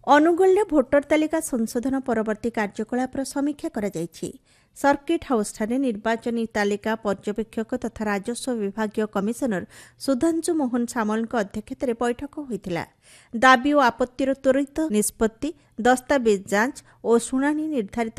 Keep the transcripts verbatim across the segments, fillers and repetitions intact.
ଅନୁଗୁଳରେ ଭୋଟର ତାଲିକା ସଂଶୋଧନ ପରବର୍ତ୍ତୀ କାର୍ଯ୍ୟକଳାପର ସମୀକ୍ଷା କରାଯାଇଛି। सर्किट हाउसଠାରେ ନିର୍ବାଚନୀ ତାଲିକା ପର୍ଯ୍ୟବେକ୍ଷକ ତଥା ରାଜସ୍ୱ ବିଭାଗୀୟ କମିଶନର ସୁଧାଂଶୁ ମୋହନ ସାମଲଙ୍କ ଅଧ୍ୟକ୍ଷତାରେ ବୈଠକ ହୋଇଥିଲା। ଦାବି ଓ ଆପତ୍ତିର ତ୍ୱରିତ ନିଷ୍ପତ୍ତି, ଦସ୍ତାବିଜ ଯାଞ୍ଚ ଓ ଶୁଣାଣି ନିର୍ଦ୍ଧାରିତ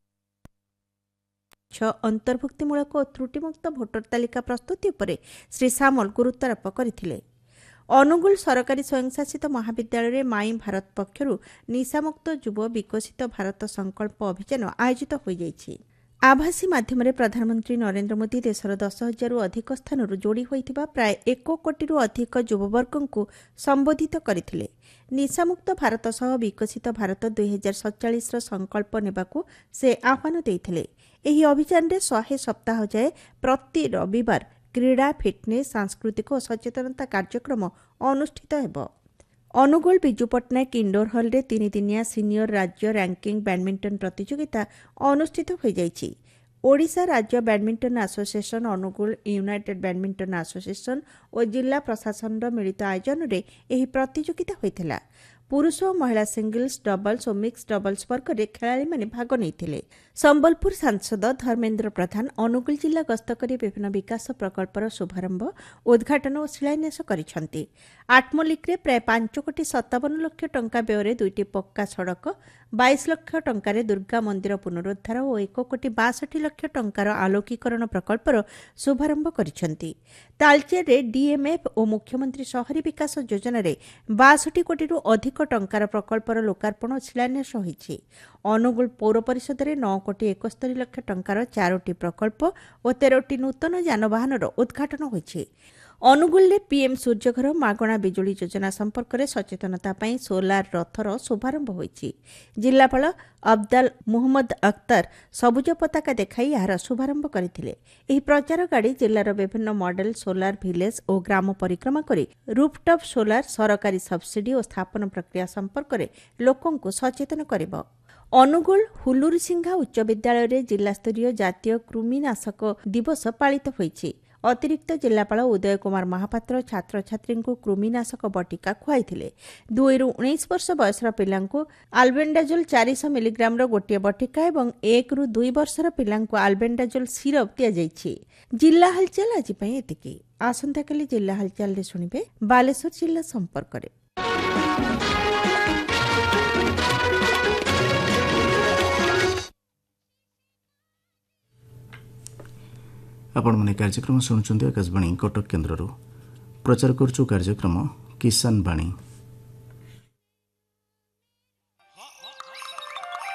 ଅନ୍ତର୍ଭୁକ୍ତିମୂଳକ ଓ ତ୍ରୁଟିମୁକ୍ତ ଭୋଟର ତାଲିକା ପ୍ରସ୍ତୁତି ଉପରେ ଶ୍ରୀ ସାମଲ ଗୁରୁତ୍ୱାରୋପ କରିଥିଲେ। ଅନୁଗୁଳ ସରକାରୀ ସ୍ୱୟଂଶାସିତ ମହାବିଦ୍ୟାଳୟରେ ମାଇ ଭାରତ ପକ୍ଷରୁ ନିଶାମୁକ୍ତ ଯୁବ ବିକଶିତ ଭାରତ ସଂକଳ୍ପ ଅଭିଯାନ ଆୟୋଜିତ ହୋଇଯାଇଛି। ଆଭାସୀ ମାଧ୍ୟମରେ ପ୍ରଧାନମନ୍ତ୍ରୀ ନରେନ୍ଦ୍ର ମୋଦି ଦେଶର ଦଶ ହଜାରରୁ ଅଧିକ ସ୍ଥାନରୁ ଯୋଡ଼ି ହୋଇଥିବା ପ୍ରାୟ ଏକ କୋଟିରୁ ଅଧିକ ଯୁବବର୍ଗଙ୍କୁ ସମ୍ବୋଧିତ କରିଥିଲେ। ନିଶାମୁକ୍ତ ଭାରତ ସହ ବିକଶିତ ଭାରତ ଦୁଇ ହଜାର ସତଚାଳିଶର ସଂକଳ୍ପ ନେବାକୁ ସେ ଆହ୍ୱାନ ଦେଇଥିଲେ। ଏହି ଅଭିଯାନରେ ଶହେ ସପ୍ତାହ ଯାଏ ପ୍ରତି ରବିବାର କ୍ରୀଡ଼ା, ଫିଟନେସ୍, ସାଂସ୍କୃତିକ ଓ ସଚେତନତା କାର୍ଯ୍ୟକ୍ରମ ଅନୁଷ୍ଠିତ ହେବ। ଅନୁଗୁଳ ବିଜୁ ପଟ୍ଟନାୟକ ଇଣ୍ଡୋର ହଲ୍ରେ ତିନିଦିନିଆ ସିନିୟର ରାଜ୍ୟ ର୍ୟାଙ୍କିଙ୍ଗ ବ୍ୟାଡମିଣ୍ଟନ ପ୍ରତିଯୋଗିତା ଅନୁଷ୍ଠିତ ହୋଇଯାଇଛି। ଓଡ଼ିଶା ରାଜ୍ୟ badminton association, Angul United badminton association ଓ ଜିଲ୍ଲା ପ୍ରଶାସନର ମିଳିତ ଆୟୋଜନରେ ଏହି ପ୍ରତିଯୋଗିତା ହୋଇଥିଲା। ପୁରୁଷ ଓ ମହିଳା ସିଙ୍ଗଲ୍ସ, ଡବଲ୍ସ ଓ ମିକ୍ସ ଡବଲ୍ସ ବର୍ଗରେ ଖେଳାଳିମାନେ ଭାଗ ନେଇଥିଲେ। ସମ୍ବଲପୁର ସାଂସଦ ଧର୍ମେନ୍ଦ୍ର ପ୍ରଧାନ ଅନୁଗୁଳ ଜିଲ୍ଲା ଗସ୍ତ କରି ବିଭିନ୍ନ ବିକାଶ ପ୍ରକଳ୍ପର ଶୁଭାରମ୍ଭ, ଉଦ୍ଘାଟନ ଓ ଶିଳାନ୍ୟାସ କରିଛନ୍ତି। ଆଠମଲ୍ଲିକରେ ପ୍ରାୟ ପାଞ୍ଚ କୋଟି ସତାବନ ଲକ୍ଷ ଟଙ୍କା ବ୍ୟୟରେ ଦୁଇଟି ପକ୍କା ସଡ଼କ, ବାଇଶ ଲକ୍ଷ ଟଙ୍କାରେ ଦୁର୍ଗା ମନ୍ଦିର ପୁନରୁଦ୍ଧାର ଓ ଏକ କୋଟି ବାଷଠି ଲକ୍ଷ ଟଙ୍କାର ଆଲୋକୀକରଣ ପ୍ରକଳ୍ପର ଶୁଭାରମ୍ଭ କରିଛନ୍ତି। ତାଳଚେରରେ ଡିଏମ୍ଏଫ୍ ଓ ମୁଖ୍ୟମନ୍ତ୍ରୀ ସହରୀ ବିକାଶ ଯୋଜନାରେ ବାଷଠି କୋଟିରୁ ଅଧିକ ଟଙ୍କାର ପ୍ରକଳ୍ପର ଲୋକାର୍ପଣ ଓ ଶିଳାନ୍ୟାସ ହୋଇଛି। ଅନୁଗୁଳ ପୌର ପରିଷଦରେ ନଅ କୋଟି ଏକସ୍ତରୀ ଲକ୍ଷ ଟଙ୍କାର ଚାରୋଟି ପ୍ରକଳ୍ପ ଓ ତେରଟି ନୂତନ ଯାନବାହନର ଉଦ୍ଘାଟନ ହୋଇଛି। ଅନୁଗୁଳରେ ପିଏମ୍ ସୂର୍ଯ୍ୟଘର ମାଗଣା ବିଜୁଳି ଯୋଜନା ସମ୍ପର୍କରେ ସଚେତନତା ପାଇଁ ସୋଲାର ରଥର ଶୁଭାରମ୍ଭ ହୋଇଛି। ଜିଲ୍ଲାପାଳ ଅବଦାଲ ମୁହମ୍ମଦ ଅଖତର ସବୁଜ ପତାକା ଦେଖାଇ ଏହାର ଶୁଭାରମ୍ଭ କରିଥିଲେ। ଏହି ପ୍ରଚାର ଗାଡ଼ି ଜିଲ୍ଲାର ବିଭିନ୍ନ ମଡେଲ ସୋଲାର ଭିଲେଜ ଓ ଗ୍ରାମ ପରିକ୍ରମା କରି ରୁଫଟପ୍ ସୋଲାର, ସରକାରୀ ସବସିଡି ଓ ସ୍ଥାପନ ପ୍ରକ୍ରିୟା ସମ୍ପର୍କରେ ଲୋକଙ୍କୁ ସଚେତନ କରିବ। ଅନୁଗୁଳ ହୁଲୁରିସିଂହା ଉଚ୍ଚ ବିଦ୍ୟାଳୟରେ ଜିଲ୍ଲାସ୍ତରୀୟ ଜାତୀୟ କୃମିନାଶକ ଦିବସ ପାଳିତ ହୋଇଛି। ଅତିରିକ୍ତ ଜିଲ୍ଲାପାଳ ଉଦୟ କୁମାର ମହାପାତ୍ର ଛାତ୍ରଛାତ୍ରୀଙ୍କୁ କୃମିନାଶକ ବଟିକା ଖୁଆଇଥିଲେ। ଦୁଇରୁ ଉଣେଇଶ ବର୍ଷ ବୟସର ପିଲାଙ୍କୁ ଆଲବେଣ୍ଡାଜୋଲ ଚାରିଶହ ମିଲିଗ୍ରାମର ଗୋଟିଏ ବଟିକା ଏବଂ ଏକରୁ ଦୁଇ ବର୍ଷର ପିଲାଙ୍କୁ ଆଲବେଣ୍ଡାଜୋଲ ସିରପ ଦିଆଯାଇଛି। ଜିଲ୍ଲା ହାଲଚାଲ ଆଜି ପାଇଁ ଏତିକି। ଆସନ୍ତାକାଲି ଜିଲ୍ଲା ହାଲଚାଲରେ ଶୁଣିବେ ବାଲେଶ୍ୱର ଜିଲ୍ଲା ସମ୍ପର୍କରେ। ଆପଣମାନେ କାର୍ଯ୍ୟକ୍ରମ ଶୁଣୁଛନ୍ତି ଆକାଶବାଣୀ କଟକ କେନ୍ଦ୍ରରୁ। ପ୍ରଚାର କରୁଛୁ କାର୍ଯ୍ୟକ୍ରମ କିଷାନ ବାଣୀ।